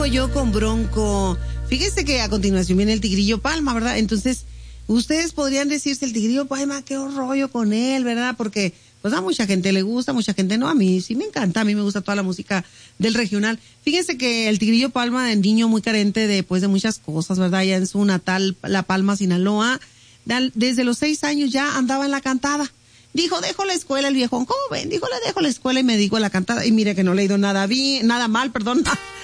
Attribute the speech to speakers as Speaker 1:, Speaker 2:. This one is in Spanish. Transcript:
Speaker 1: yo con Bronco. Fíjese que a continuación viene el Tigrillo Palma, ¿verdad? Entonces, ustedes podrían decirse el Tigrillo Palma, qué rollo con él, ¿verdad? Porque pues a mucha gente le gusta, a mucha gente no. A mí sí me encanta, a mí me gusta toda la música del regional. Fíjense que el Tigrillo Palma, de niño muy carente de muchas cosas, ¿verdad? Ya en su natal, La Palma, Sinaloa, desde los 6 años ya andaba en la cantada. Dijo, dejo la escuela, el viejón, ¿cómo ven? Dijo, le dejo la escuela y me dedico a la cantada. Y mire que no le he ido nada bien, nada mal, perdón.